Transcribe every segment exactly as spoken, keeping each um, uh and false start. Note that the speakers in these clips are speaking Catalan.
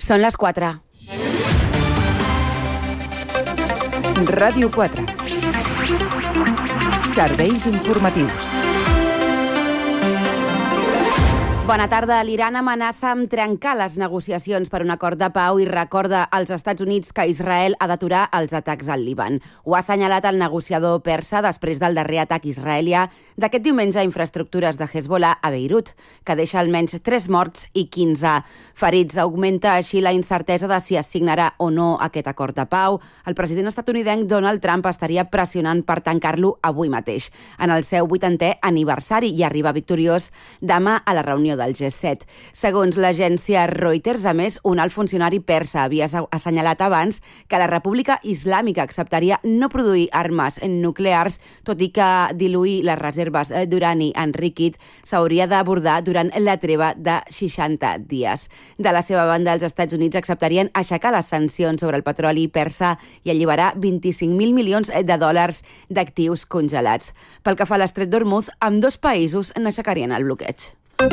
Són les quatre. Ràdio quatre. Serveis informatius. Bona tarda. L'Iran amenaça amb trencar les negociacions per un acord de pau i recorda als Estats Units que Israel ha d'aturar els atacs al Líban. Ho ha assenyalat el negociador persa després del darrer atac israelià d'aquest diumenge a infraestructures de Hezbollah a Beirut, que deixa almenys tres morts i quinze ferits. Augmenta així la incertesa de si es signarà o no aquest acord de pau. El president estatunidenc Donald Trump estaria pressionant per tancar-lo avui mateix, en el seu vuitantè aniversari, i arriba victoriós demà a la reunió del G set. Segons l'agència Reuters, a més, un alt funcionari persa havia assenyalat abans que la República Islàmica acceptaria no produir armes nuclears, tot i que diluir les reserves d'urani enriquit s'hauria d'abordar durant la treva de seixanta dies. De la seva banda, els Estats Units acceptarien aixecar les sancions sobre el petroli persa i alliberar vint-i-cinc mil milions de dòlars d'actius congelats. Pel que fa a l'estret d'Hormuz, ambdós països n'aixecarien el bloqueig.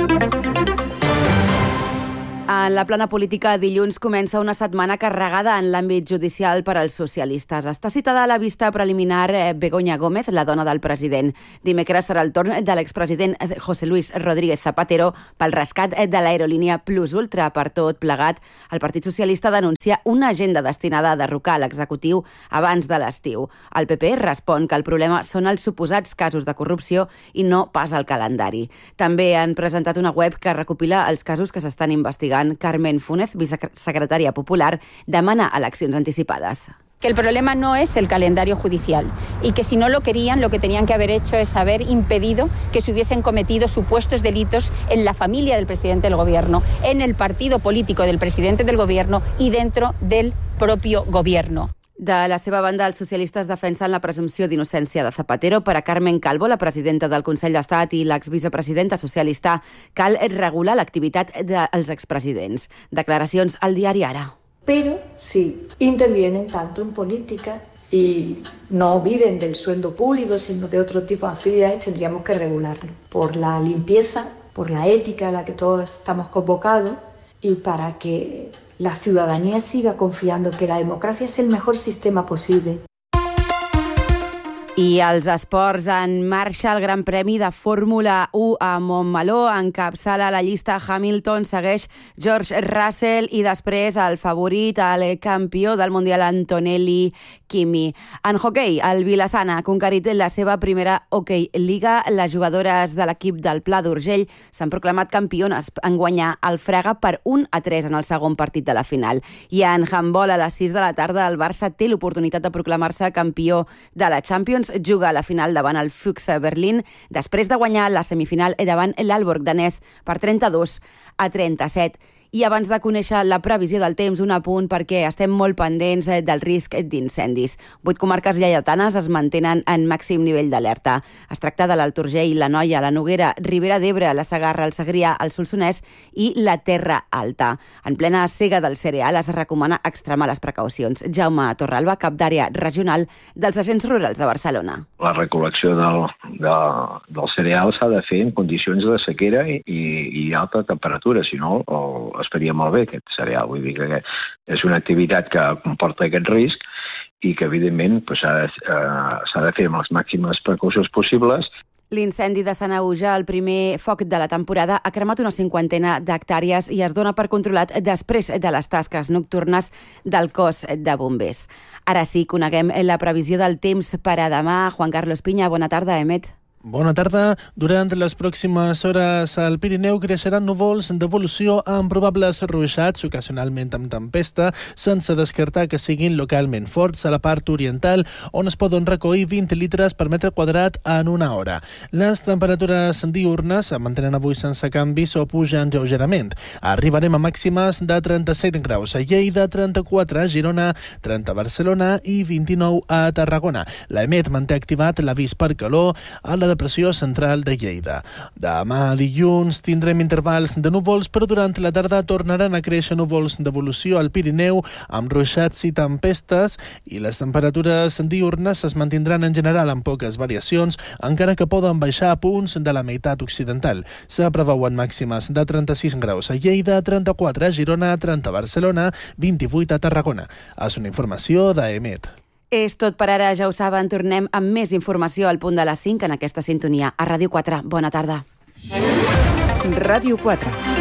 En la plana política, dilluns comença una setmana carregada en l'àmbit judicial per als socialistes. Està citada a la vista preliminar Begoña Gómez, la dona del president. Dimecres serà el torn de l'expresident José Luis Rodríguez Zapatero pel rescat de l'aerolínia Plus Ultra. Per tot plegat, el Partit Socialista denuncia una agenda destinada a derrocar l'executiu abans de l'estiu. El P P respon que el problema són els suposats casos de corrupció i no pas el calendari. També han presentat una web que recopila els casos que s'estan investigant. Carmen Funes, vicesecretària popular, demana eleccions anticipades. Que el problema no es el calendario judicial y que si no lo querían, lo que tenían que haber hecho es haber impedido que se hubiesen cometido supuestos delitos en la familia del presidente del gobierno, en el partido político del presidente del gobierno y dentro del propio gobierno. De la seva banda, els socialistes defensen la presumpció d'innocència de Zapatero. Per a Carmen Calvo, la presidenta del Consell d'Estat i l'exvicepresidenta socialista, cal regular l'activitat dels expresidents. Declaracions al diari Ara. Pero si intervienen tanto en política y no viven del sueldo público, sino de otro tipo de actividades, tendríamos que regularlo. Por la limpieza, por la ética a la que todos estamos convocados y para que la ciudadanía siga confiando que la democracia es el mejor sistema posible. I als esports, en marxa el Gran Premi de Fórmula u a Montmeló. Encapçala la llista Hamilton, segueix George Russell i després el favorit, el campió del Mundial Antonelli Kimi. En hoquei, el Vilassana ha conquerit la seva primera Hockey Liga. Les jugadores de l'equip del Pla d'Urgell s'han proclamat campiones en guanyar el Fraga per un a tres en el segon partit de la final. I en handbol, a les sis de la tarda, el Barça té l'oportunitat de proclamar-se campió de la Champions. Juga a la final davant el Füchse Berlín després de guanyar la semifinal davant l'Aalborg danès per trenta-dos a trenta-set. I abans de conèixer la previsió del temps, un apunt perquè estem molt pendents del risc d'incendis. Vuit comarques lleidatanes es mantenen en màxim nivell d'alerta. Es tracta de l'Alt Urgell, la Noia, la Noguera, Ribera d'Ebre, la Segarra, el Segrià, el Solsonès i la Terra Alta. En plena sega del cereal es recomana extremar les precaucions. Jaume Torralba, cap d'àrea regional dels agents rurals de Barcelona. La recol·lecció del, de, del cereal s'ha de fer en condicions de sequera i, i alta temperatura, si no el es faria molt bé aquest cereal. Vull dir que és una activitat que comporta aquest risc i que, evidentment, pues, s'ha de, eh, de fer amb les màximes precaucions possibles. L'incendi de Sanaüja, el primer foc de la temporada, ha cremat una cinquantena d'hectàrees i es dona per controlat després de les tasques nocturnes del cos de bombers. Ara sí, coneguem la previsió del temps per a demà. Juan Carlos Piña, bona tarda, emet. Bona tarda. Durant les pròximes hores al Pirineu creixeran núvols d'evolució amb probables ruixats, ocasionalment amb tempesta, sense descartar que siguin localment forts a la part oriental, on es poden recollir vint litres per metre quadrat en una hora. Les temperatures diurnes es mantenen avui sense canvis o pugen lleugerament. Arribarem a màximes de trenta-set graus a Lleida, trenta-quatre a Girona, trenta a Barcelona i vint-i-nou a Tarragona. L'Emet manté activat l'avís per calor a la depressió central de Lleida. Demà dilluns tindrem intervals de núvols, però durant la tarda tornaran a créixer núvols d'evolució al Pirineu amb ruixats i tempestes, i les temperatures diürnes es mantindran en general amb poques variacions, encara que poden baixar a punts de la meitat occidental. Se preveuen màximes de trenta-sis graus a Lleida, trenta-quatre a Girona, trenta a Barcelona, vint-i-vuit a Tarragona. És una informació d'A E M E T. És tot per ara, ja ho saben. Tornem amb més informació al punt de les cinc en aquesta sintonia. A Ràdio quatre. Bona tarda. Ràdio quatre.